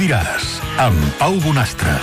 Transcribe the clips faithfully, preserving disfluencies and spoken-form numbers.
diràs, amb Pau Bonastre.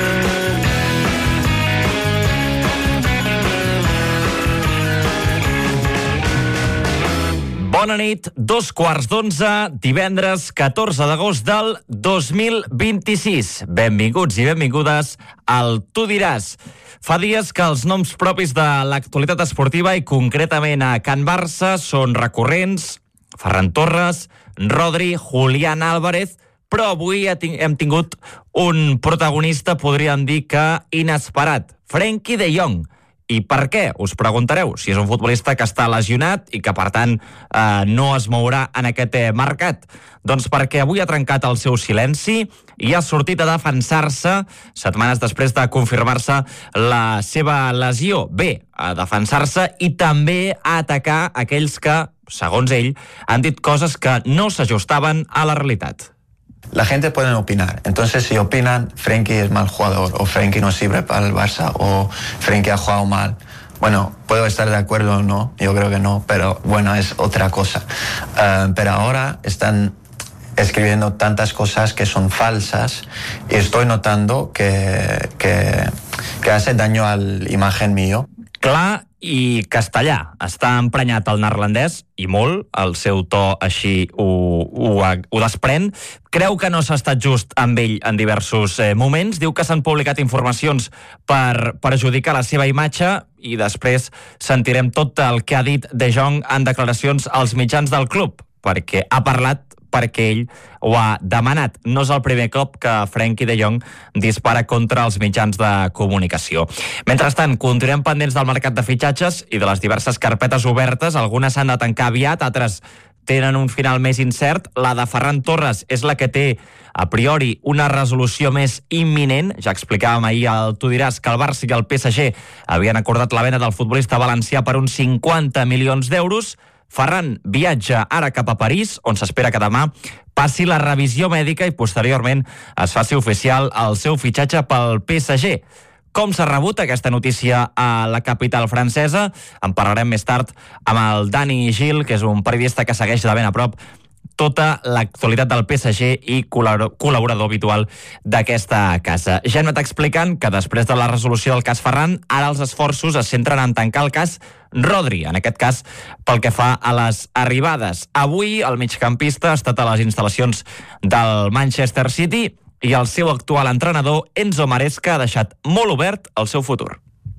Bona nit, dos quarts d'onze, divendres catorze d'agost del dos mil vint-i-sis. Benvinguts i benvingudes al Tu diràs. Fa dies que els noms propis de l'actualitat esportiva i concretament a Can Barça són recurrents: Ferran Torres, Rodri, Julián Álvarez, però avui hem tingut un protagonista, podríem dir que inesperat, Frenkie de Jong. I per què? Us preguntareu. Si és un futbolista que està lesionat i que, per tant, eh, no es mourà en aquest eh, mercat. Doncs perquè avui ha trencat el seu silenci i ha sortit a defensar-se setmanes després de confirmar-se la seva lesió. Bé, a defensar-se i també a atacar aquells que, segons ell, han dit coses que no s'ajustaven a la realitat. La gente puede opinar, entonces si opinan Frenkie es mal jugador o Frenkie no sirve para el Barça o Frenkie ha jugado mal, bueno, puedo estar de acuerdo o no, yo creo que no, pero bueno, es otra cosa. Uh, pero ahora están escribiendo tantas cosas que son falsas y estoy notando que, que, que hace daño a la imagen mío. Clar i castellà. Està emprenyat el neerlandès, i molt, el seu to així ho, ho, ho desprèn. Creu que no s'ha estat just amb ell en diversos eh, moments. Diu que s'han publicat informacions per perjudicar la seva imatge i després sentirem tot el que ha dit De Jong en declaracions als mitjans del club, perquè ha parlat perquè ell ho ha demanat. No és el primer cop que Frenkie de Jong dispara contra els mitjans de comunicació. Mentrestant, continuem pendents del mercat de fitxatges i de les diverses carpetes obertes. Algunes s'han de tancar aviat, altres tenen un final més incert. La de Ferran Torres és la que té, a priori, una resolució més imminent. Ja explicàvem ahir al Tu diràs que el Barça i el P S G havien acordat la venda del futbolista valencià per uns cinquanta milions d'euros. Ferran viatja ara cap a París, on s'espera que demà passi la revisió mèdica i posteriorment es faci oficial el seu fitxatge pel P S G. Com s'ha rebut aquesta notícia a la capital francesa? En parlarem més tard amb el Dani Gil, que és un periodista que segueix de ben a prop tota l'actualitat del P S G i col·laborador habitual d'aquesta casa. Ja hem anat explicant que després de la resolució del cas Ferran, ara els esforços es centren en tancar el cas Rodri, en aquest cas pel que fa a les arribades. Avui el migcampista ha estat a les instal·lacions del Manchester City i el seu actual entrenador, Enzo Maresca, ha deixat molt obert el seu futur.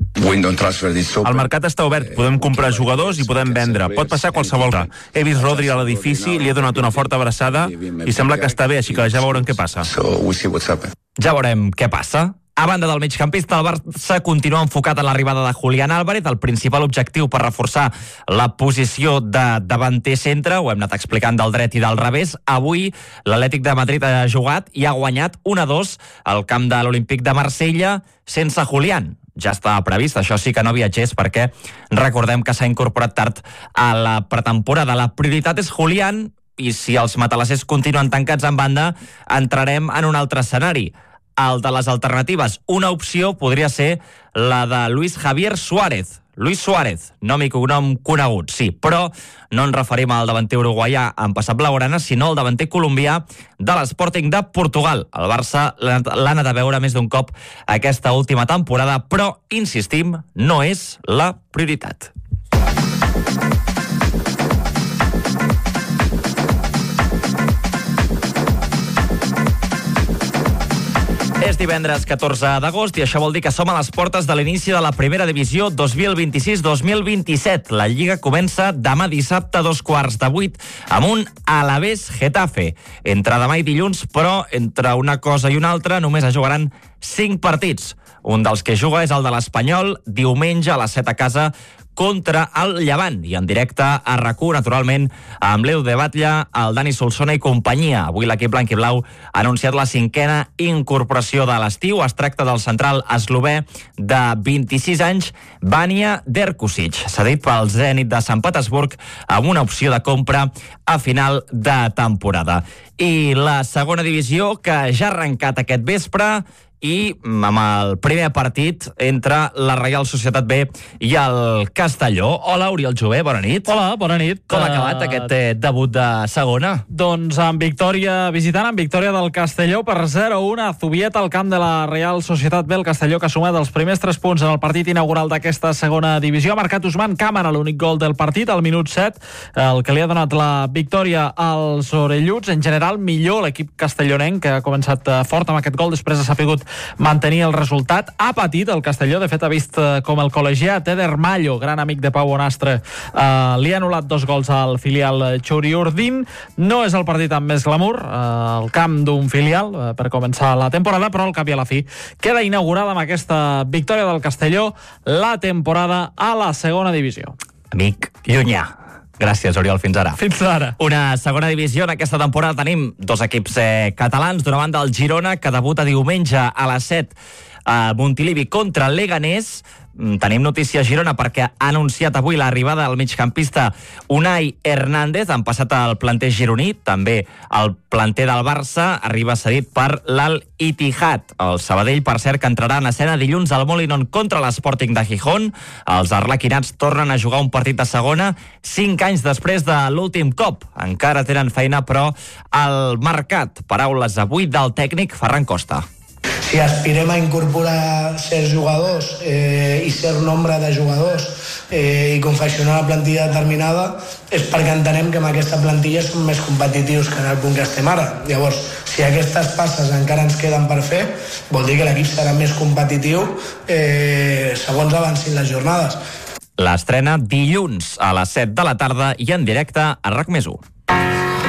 El mercat està obert, podem comprar jugadors i podem vendre, pot passar qualsevol cosa. He vist Rodri a l'edifici, li he donat una forta abraçada i sembla que està bé, així que ja veurem què passa. Ja veurem què passa. A banda del migcampista, el Barça continua enfocat en l'arribada de Julián Álvarez, el principal objectiu per reforçar la posició de davanter centre, ho hem anat explicant del dret i del revés. Avui l'Atlètic de Madrid ha jugat i ha guanyat un a dos al camp de l'Olímpic de Marsella sense Julián. Ja estava previst, això sí que no viatgés, perquè recordem que s'ha incorporat tard a la pretemporada. La prioritat és Julián, i si els matalassers continuen tancats en banda, entrarem en un altre escenari, el de les alternatives. Una opció podria ser la de Luis Javier Suárez. Luis Suárez, nom i cognom conegut, sí, però no ens referim al davanter uruguaià en passat blaugrana, sinó al davanter colombià de l'Sporting de Portugal. El Barça l'ha anat a veure més d'un cop aquesta última temporada, però, insistim, no és la prioritat. És divendres catorze d'agost i això vol dir que som a les portes de l'inici de la primera divisió dos mil vint-i-sis dos mil vint-i-set. La Lliga comença demà dissabte a dos quarts de vuit amb un Alavés Getafe. Entre demà i dilluns, però, entre una cosa i una altra, només es jugaran cinc partits. Un dels que juga és el de l'Espanyol, diumenge a les set a casa, contra el Llevant, i en directe a RAC u, naturalment, amb l'Eu de Batlle, el Dani Solsona i companyia. Avui l'equip blanc i blau ha anunciat la cinquena incorporació de l'estiu. Es tracta del central eslové de vint-i-sis anys, Vanja Derkusic, cedit pel Zenit de Sant Petersburg amb una opció de compra a final de temporada. I la segona divisió, que ja ha arrencat aquest vespre i amb el primer partit entre la Reial Societat B i el Castelló. Hola, Oriol Jové, bona nit. Hola, bona nit. Com ha acabat uh... aquest eh, debut de segona? Doncs amb victòria visitant, amb victòria del Castelló per zero a un a Zubieta, al camp de la Reial Societat B. El Castelló, que ha sumat els primers tres punts en el partit inaugural d'aquesta segona divisió. Ha marcat Usman Cámara, l'únic gol del partit, al minut set, el que li ha donat la victòria als orelluts. En general, millor l'equip castellonenc, que ha començat fort amb aquest gol, després ha sapigut mantenir el resultat. Ha patit el Castelló, de fet ha vist com el col·legiat Eder Mallo, gran amic de Pau Bonastre, eh, li ha anul·lat dos gols al filial Xuriurdin. No és el partit amb més glamour, eh, el camp d'un filial eh, per començar la temporada, però al cap i a la fi queda inaugurada amb aquesta victòria del Castelló la temporada a la segona divisió. Amic llunyà. Gràcies, Oriol, fins ara. Fins ara. Una segona divisió. En aquesta temporada tenim dos equips eh, catalans. D'una banda, el Girona, que debuta diumenge a les set a Montilivi contra el Leganés. Tenim notícia a Girona perquè ha anunciat avui l'arribada del migcampista Unai Hernández. Han passat al planter gironí, també el planter del Barça arriba cedit per l'Al Ittihad. El Sabadell, per cert, que entrarà en escena dilluns al Molinón contra l'Sporting de Gijón. Els arlequinats tornen a jugar un partit de segona cinc anys després de l'últim cop. Encara tenen feina, però, al mercat. Paraules avui del tècnic Ferran Costa. Si aspirem a incorporar certs jugadors eh, i cert nombre de jugadors eh, i confeccionar una plantilla determinada, és perquè entenem que amb aquesta plantilla som més competitius que en el punt que estem ara. Llavors, si aquestes passes encara ens queden per fer, vol dir que l'equip serà més competitiu eh, segons avancin les jornades. L'estrena dilluns a les set de la tarda i en directe a RAC més u.